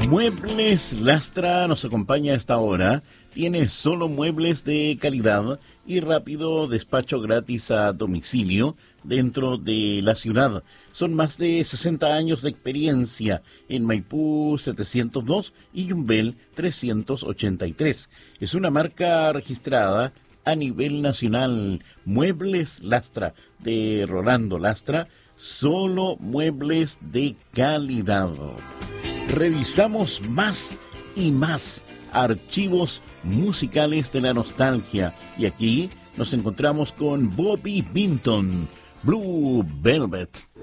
Muebles Lastra nos acompaña a esta hora. Tiene solo muebles de calidad y rápido despacho gratis a domicilio dentro de la ciudad. Son más de 60 años de experiencia en Maipú 702 y Yumbel 383. Es una marca registrada a nivel nacional. Muebles Lastra de Rolando Lastra. Solo muebles de calidad. Revisamos más y más archivos musicales de la nostalgia. Y aquí nos encontramos con Bobby Vinton, Blue Velvet.